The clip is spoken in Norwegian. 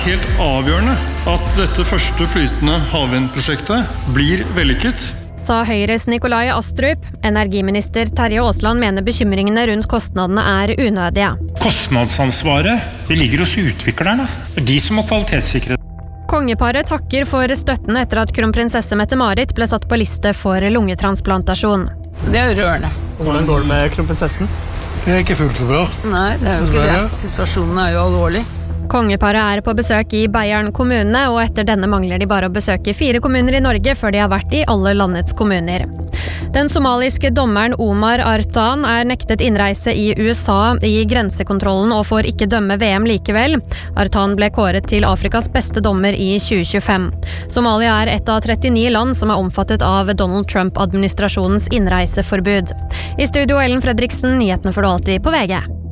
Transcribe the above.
helt avgjørende at dette første flytende havvindprosjektet blir vellykket. Sa Høyres Nikolai Astrup. Energiminister Terje Aasland mener bekymringene rundt kostnadene unødige. Kostnadsansvaret, det ligger hos utviklerne. De som må kvalitetssikre. Kongeparet takker for støtten etter at kronprinsesse Mette-Marit ble satt på liste for lungetransplantasjon. Det rørende. Hvordan går det med kronprinsessen? Det ikke fullt så bra. Nei, det jo ikke det. Situasjonen jo alvorlig. Kongeparet på besøk i Beiarn kommune, og etter denne mangler de bare å besøke 4 kommuner i Norge før de har vært i alle landets kommuner. Den somaliske dommeren Omar Artan nektet innreise i USA i grensekontrollen og får ikke dømme VM likevel. Artan ble kåret til Afrikas beste dommer i 2025. Somalia et av 39 land som omfattet av Donald Trump-administrasjonens innreiseforbud. I studio Ellen Fredriksen, nyhetene får du alltid på VG.